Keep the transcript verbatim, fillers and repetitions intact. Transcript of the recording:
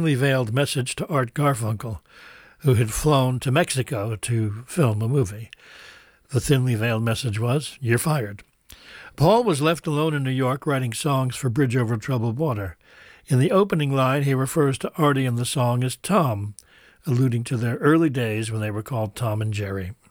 thinly veiled message to Art Garfunkel, who had flown to Mexico to film a movie. The thinly veiled message was, "You're fired." Paul was left alone in New York writing songs for Bridge Over Troubled Water. In the opening line, he refers to Artie in the song as Tom, alluding to their early days when they were called Tom and Jerry.